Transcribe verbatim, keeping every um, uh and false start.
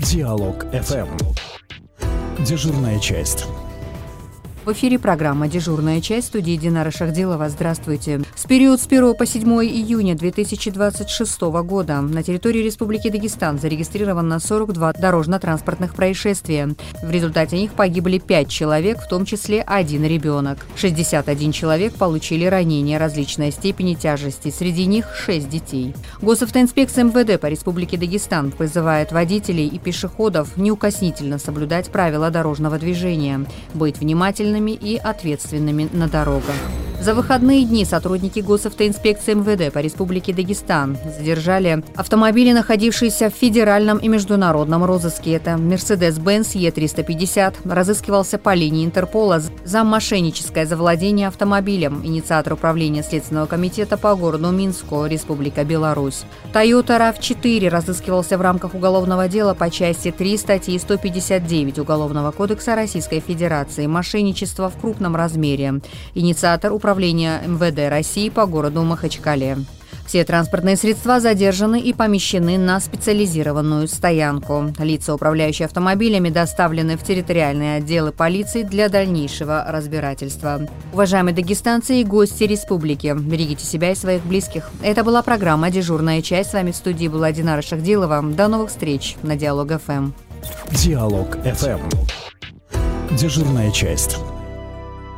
Диалог эф эм. Дежурная часть. В эфире программа «Дежурная часть», в студии Динара Шахдилова. Здравствуйте. В период с первого по седьмое июня две тысячи двадцать шестого года на территории Республики Дагестан зарегистрировано сорок два дорожно-транспортных происшествия. В результате них погибли пять человек, в том числе один ребенок. шестьдесят один человек получили ранения различной степени тяжести, среди них шесть детей. Госавтоинспекция эм вэ дэ по Республике Дагестан призывает водителей и пешеходов неукоснительно соблюдать правила дорожного движения, быть внимательными и ответственными на дорогах. За выходные дни сотрудники Госавтоинспекции эм вэ дэ по Республике Дагестан задержали автомобили, находившиеся в федеральном и международном розыске. Это Мерседес-Бенц е триста пятьдесят, разыскивался по линии Интерпола за мошенническое завладение автомобилем, инициатор управления Следственного комитета по городу Минску, Республика Беларусь. Тойота рав четыре разыскивался в рамках уголовного дела по части три статьи сто пятьдесят девять Уголовного кодекса Российской Федерации «Мошенничество в крупном размере», инициатор управления Управления эм вэ дэ России по городу Махачкале. Все транспортные средства задержаны и помещены на специализированную стоянку. Лица, управляющие автомобилями, доставлены в территориальные отделы полиции для дальнейшего разбирательства. Уважаемые дагестанцы и гости республики, берегите себя и своих близких. Это была программа «Дежурная часть». С вами в студии была Динара Шахдилова. До новых встреч на Диалог эф эм. Диалог эф эм. Дежурная часть.